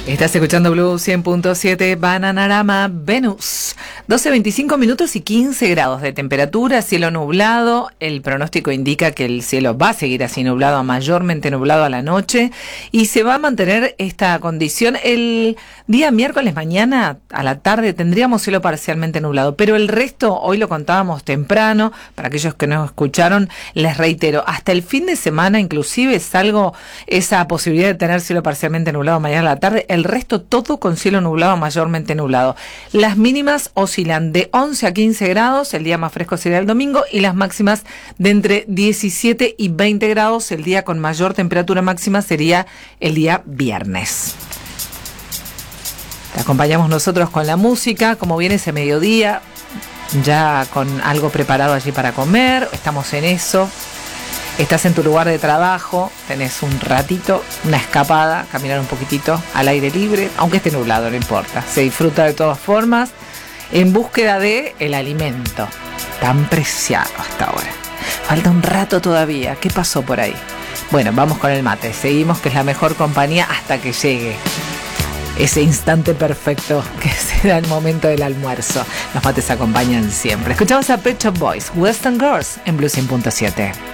Estás escuchando Blue 100.7, Bananarama, Venus. 12:25 minutos y 15 grados de temperatura, cielo nublado. El pronóstico indica que el cielo va a seguir así nublado, mayormente nublado a la noche. Y se va a mantener esta condición. El día miércoles mañana a la tarde tendríamos cielo parcialmente nublado. Pero el resto, hoy lo contábamos temprano, para aquellos que no escucharon, les reitero, hasta el fin de semana inclusive salgo esa posibilidad de tener cielo parcialmente nublado mañana a la tarde. El resto todo con cielo nublado, mayormente nublado. Las mínimas oscilan de 11 a 15 grados, el día más fresco sería el domingo, y las máximas de entre 17 y 20 grados, el día con mayor temperatura máxima sería el día viernes. Te acompañamos nosotros con la música, como viene ese mediodía, ya con algo preparado allí para comer, estamos en eso. Estás en tu lugar de trabajo, tenés un ratito, una escapada, caminar un poquitito al aire libre, aunque esté nublado, no importa. Se disfruta de todas formas, en búsqueda de el alimento, tan preciado hasta ahora. Falta un rato todavía, ¿qué pasó por ahí? Bueno, vamos con el mate, seguimos, que es la mejor compañía hasta que llegue ese instante perfecto que será el momento del almuerzo. Los mates acompañan siempre. Escuchamos a Pet Shop Boys, Western Girls, en Blue 100.7.